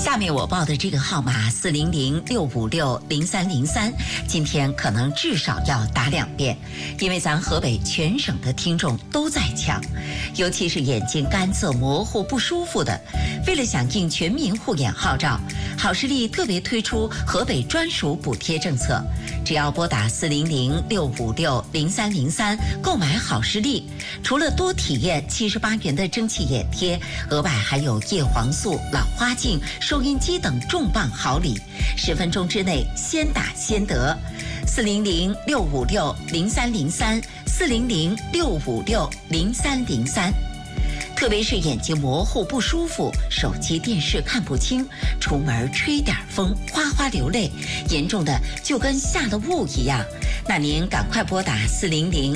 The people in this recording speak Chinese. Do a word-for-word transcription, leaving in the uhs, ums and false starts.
下面我报的这个号码四零零六五六零三零三，今天可能至少要打两遍，因为咱河北全省的听众都在抢，尤其是眼睛干涩模糊不舒服的。为了响应全民护眼号召，好视力特别推出河北专属补贴政策，只要拨打四零零六五六零三零三购买好视力，除了多体验七十八元的蒸汽眼贴，额外还有叶黄素、老花镜、收音机等重磅好礼，十分钟之内先打先得。四零零六五六零三零三，四零零六五六零三零三。特别是眼睛模糊不舒服，手机电视看不清，出门吹点风哗哗流泪，严重的就跟下了雾一样，那您赶快拨打四零零